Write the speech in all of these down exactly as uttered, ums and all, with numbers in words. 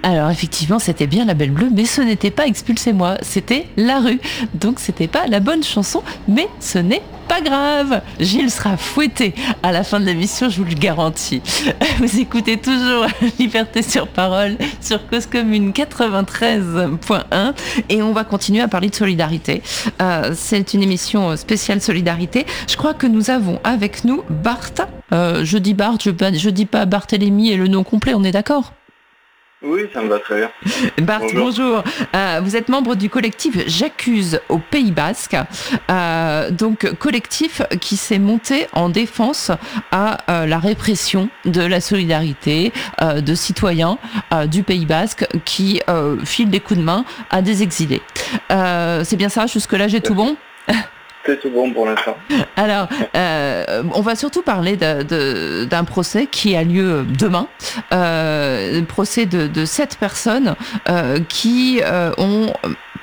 Alors effectivement, c'était bien La Belle Bleue, mais ce n'était pas Expulsez-moi, c'était La Rue. Donc c'était pas la bonne chanson, mais ce n'est pas grave. Gilles sera fouetté à la fin de l'émission, je vous le garantis. Vous écoutez toujours Liberté sur parole sur Cause Commune quatre-vingt-treize point un et on va continuer à parler de solidarité. Euh, c'est une émission spéciale solidarité. Je crois que nous avons avec nous Bart. Euh, je dis Bart, je, je dis pas Barthélemy et le nom complet, on est d'accord ? Oui, ça me va très bien. Bart, bonjour. bonjour. Euh, vous êtes membre du collectif J'accuse au Pays Basque, euh, donc collectif qui s'est monté en défense à euh, la répression de la solidarité euh, de citoyens euh, du Pays Basque qui euh, filent des coups de main à des exilés. Euh, c'est bien ça, jusque-là j'ai tout bon ? C'est tout bon pour l'instant. Alors, euh, on va surtout parler de, de, d'un procès qui a lieu demain. Euh, le procès de, de sept personnes euh, qui euh, ont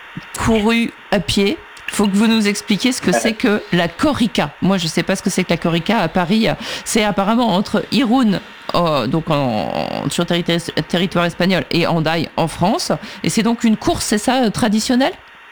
couru à pied. Il faut que vous nous expliquiez ce que c'est que la Corica. Moi, je ne sais pas ce que c'est que la Corica à Paris. C'est apparemment entre Irún, euh, donc en, en, sur territoire, territoire espagnol, et Hendaye en France. Et c'est donc une course, c'est ça, traditionnelle ?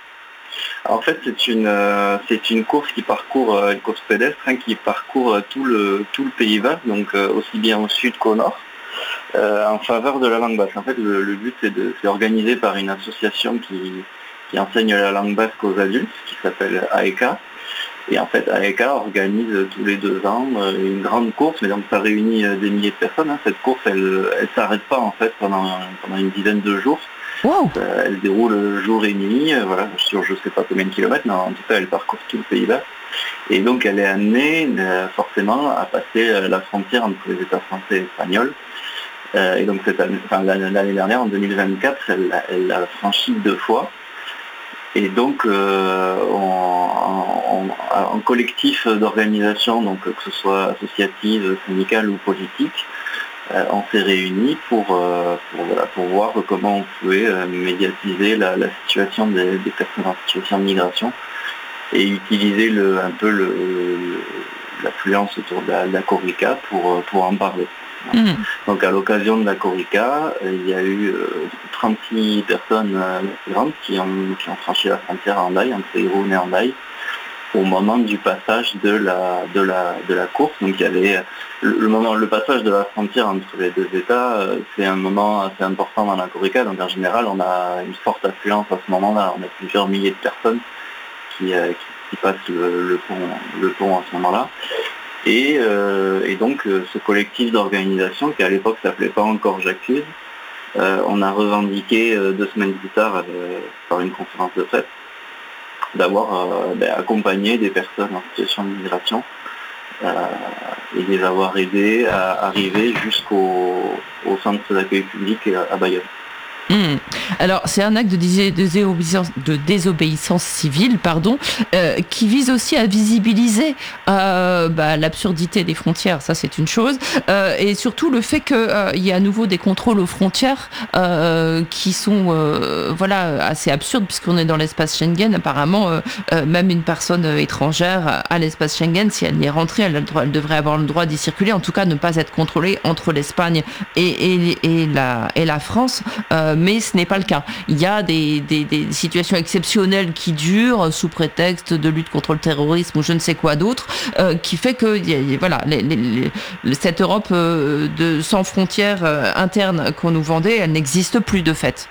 En fait, c'est une euh, c'est une course qui parcourt euh, une course pédestre hein, qui parcourt euh, tout le tout le Pays Basque, donc euh, aussi bien au sud qu'au nord, euh, en faveur de la langue basque. En fait, le, le but c'est de c'est organisé par une association qui qui enseigne la langue basque aux adultes, qui s'appelle A E C A. Et en fait, A E C A organise euh, tous les deux ans euh, une grande course, mais donc ça réunit euh, des milliers de personnes. Hein. Cette course, elle elle s'arrête pas en fait pendant pendant une dizaine de jours. Wow. Euh, elle déroule jour et nuit, euh, voilà, sur je ne sais pas combien de kilomètres, mais en tout cas elle parcourt tout le Pays Basque. Et donc elle est amenée euh, forcément à passer euh, la frontière entre les États français et espagnols. Euh, et donc cette année, enfin, l'année, l'année dernière, en deux mille vingt-quatre, elle, elle l'a franchi deux fois. Et donc euh, en, en, en collectif d'organisation, donc que ce soit associative, syndicale ou politique, Euh, on s'est réunis pour, euh, pour, voilà, pour voir comment on pouvait euh, médiatiser la, la situation des, des personnes en situation de migration et utiliser le, un peu le, le, l'affluence autour de la, de la Corica pour, pour en parler. Voilà. Mmh. Donc à l'occasion de la Corica, euh, il y a eu euh, trente-six personnes euh, migrantes qui ont, qui ont franchi la frontière à Hendaye, entre Irún et Hendaye, au moment du passage de la, de la, de la course. Donc il y avait le, le moment, le passage de la frontière entre les deux États, euh, c'est un moment assez important dans la Corica. Donc en général, on a une forte affluence à ce moment-là. On a plusieurs milliers de personnes qui, euh, qui, qui passent le, le, pont, le pont à ce moment-là. Et, euh, et donc euh, ce collectif d'organisation, qui à l'époque ne s'appelait pas encore J'accuse, euh, on a revendiqué euh, deux semaines plus tard euh, par une conférence de presse d'avoir euh, ben, accompagné des personnes en situation de migration euh, et les avoir aidés à arriver jusqu'au au centre d'accueil public à Bayonne. Mmh. Alors, c'est un acte de, dés- de, désobéissance, de désobéissance civile, pardon, euh, qui vise aussi à visibiliser euh, bah, l'absurdité des frontières, ça c'est une chose, euh, et surtout le fait qu'il euh, y a à nouveau des contrôles aux frontières euh, qui sont euh, voilà, assez absurdes, puisqu'on est dans l'espace Schengen. Apparemment, euh, euh, même une personne étrangère à l'espace Schengen, si elle y est rentrée, elle, a le droit, elle devrait avoir le droit d'y circuler, en tout cas ne pas être contrôlée entre l'Espagne et, et, et, la, et la France. Euh, mais ce n'est pas le cas. Il y a des, des, des situations exceptionnelles qui durent sous prétexte de lutte contre le terrorisme ou je ne sais quoi d'autre, euh, qui fait que voilà, les, les, les, cette Europe euh, de, sans frontières euh, internes qu'on nous vendait, elle n'existe plus de fait.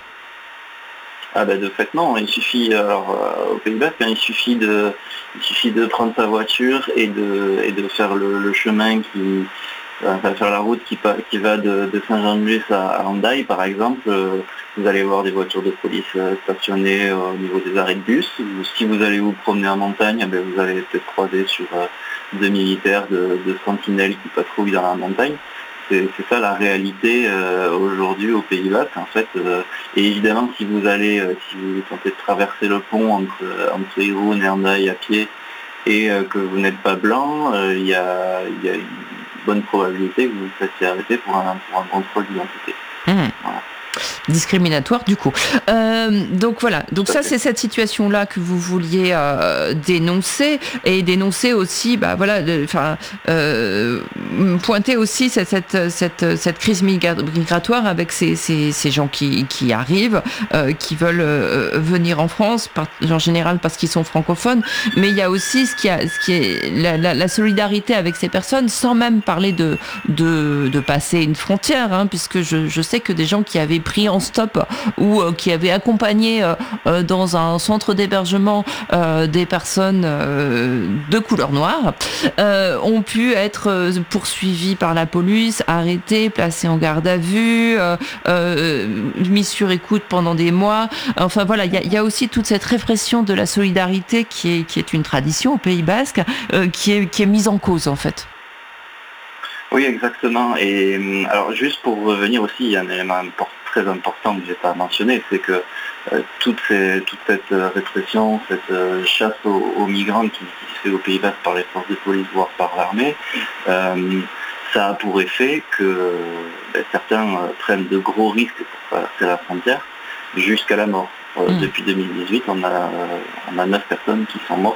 Ah ben de fait non, il suffit alors euh, au Pays Basque, hein, il suffit de il suffit de prendre sa voiture et de et de faire le, le chemin qui euh, faire la route qui, qui va de, de Saint-Jean-de-Luz à, à Hendaye par exemple. Euh, vous allez voir des voitures de police euh, stationnées euh, au niveau des arrêts de bus. Ou, si vous allez vous promener en montagne, eh ben, vous allez peut-être croiser sur euh, deux militaires de, de sentinelles qui patrouillent dans la montagne. C'est, c'est ça la réalité euh, aujourd'hui au Pays Basque en fait. Euh, et évidemment si vous allez, euh, si vous tentez de traverser le pont entre, entre Irún et Hendaye à pied et euh, que vous n'êtes pas blanc, il euh, y, a, y a une bonne probabilité que vous vous fassiez arrêter pour un, pour un contrôle d'identité. Mmh. Voilà. discriminatoire du coup. Euh, donc voilà, donc ça c'est cette situation-là que vous vouliez euh, dénoncer et dénoncer aussi, bah voilà, enfin euh, pointer aussi cette cette cette, cette crise migratoire avec ces ces, ces gens qui qui arrivent, euh, qui veulent euh, venir en France, par, en général parce qu'ils sont francophones, mais il y a aussi ce qui a ce qui est la, la, la solidarité avec ces personnes, sans même parler de de, de passer une frontière, hein, puisque je je sais que des gens qui avaient pris en stop ou euh, qui avaient accompagné euh, dans un centre d'hébergement euh, des personnes euh, de couleur noire euh, ont pu être euh, poursuivis par la police, arrêtés, placés en garde à vue, euh, euh, mis sur écoute pendant des mois. Enfin voilà, il y a, y a aussi toute cette répression de la solidarité qui est, qui est une tradition au Pays Basque, euh, qui est, qui est mise en cause en fait. Oui, exactement. Et alors juste pour revenir aussi, il y a un élément important, très important que je n'ai pas mentionné, c'est que euh, toute, ces, toute cette euh, répression, cette euh, chasse aux, aux migrants qui, qui se fait au Pays Basque par les forces de police, voire par l'armée, euh, ça a pour effet que ben, certains euh, prennent de gros risques pour passer la frontière jusqu'à la mort. Euh, mmh. Depuis deux mille dix-huit, on a, euh, on a neuf personnes qui sont mortes